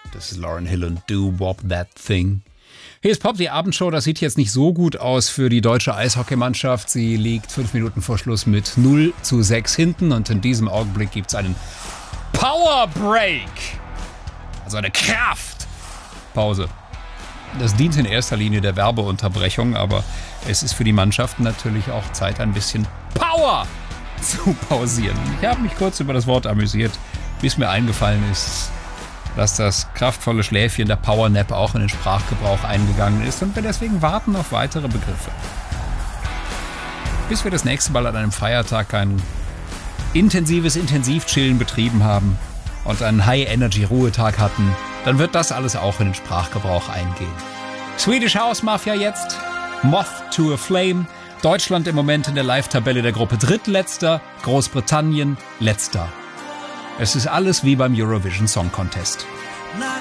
Das ist Lauryn Hill und Do Wop That Thing. Hier ist Pop, die Abendshow. Das sieht jetzt nicht so gut aus für die deutsche Eishockeymannschaft. Sie liegt 5 Minuten vor Schluss mit 0:6 hinten. Und in diesem Augenblick gibt es einen Power Break. Also eine Kraftpause. Das dient in erster Linie der Werbeunterbrechung, aber es ist für die Mannschaften natürlich auch Zeit, ein bisschen Power zu pausieren. Ich habe mich kurz über das Wort amüsiert, bis mir eingefallen ist, dass das kraftvolle Schläfchen der Powernap auch in den Sprachgebrauch eingegangen ist und wir deswegen warten auf weitere Begriffe. Bis wir das nächste Mal an einem Feiertag ein intensives Intensivchillen betrieben haben und einen High-Energy-Ruhetag hatten, dann wird das alles auch in den Sprachgebrauch eingehen. Swedish House Mafia jetzt, Moth to a Flame, Deutschland im Moment in der Live-Tabelle der Gruppe drittletzter, Großbritannien letzter. Es ist alles wie beim Eurovision Song Contest.